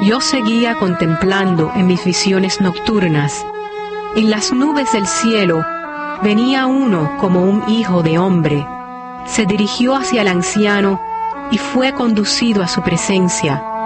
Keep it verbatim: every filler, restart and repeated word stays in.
yo seguía contemplando en mis visiones nocturnas. En las nubes del cielo venía uno como un hijo de hombre. Se dirigió hacia el anciano y fue conducido a su presencia.